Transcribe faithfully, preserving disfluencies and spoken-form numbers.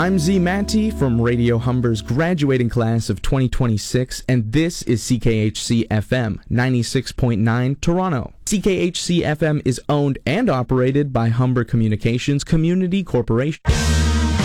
I'm Z Manti from Radio Humber's graduating class of twenty twenty-six, and this is C K H C F M ninety-six point nine Toronto. C K H C F M is owned and operated by Humber Communications Community Corporation.